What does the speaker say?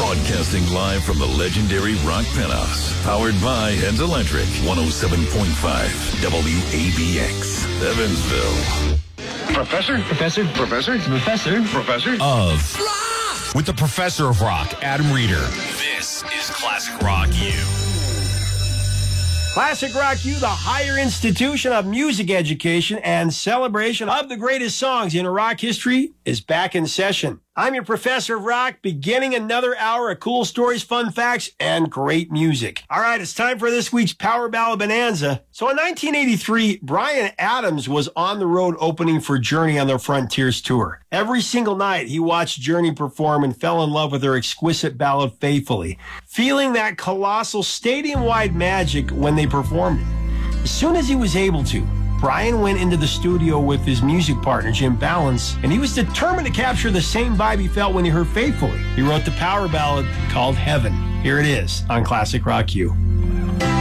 Broadcasting live from the legendary Rock Penthouse. Powered by Heads Electric. 107.5 WABX. Evansville. Professor of rock with the Professor of Rock, Adam Reeder. This is Classic Rock U. Classic Rock U, the higher institution of music education and celebration of the greatest songs in rock history, is back in session. I'm your Professor of Rock, beginning another hour of cool stories, fun facts, and great music. All right, it's time for this week's Power Ballad Bonanza. So in 1983, Bryan Adams was on the road opening for Journey on their Frontiers tour. Every single night, he watched Journey perform and fell in love with their exquisite ballad Faithfully, feeling that colossal stadium-wide magic when they performed it. As soon as he was able to, Bryan went into the studio with his music partner, Jim Balance, and he was determined to capture the same vibe he felt when he heard Faithfully. He wrote the power ballad called Heaven. Here it is on Classic Rock U.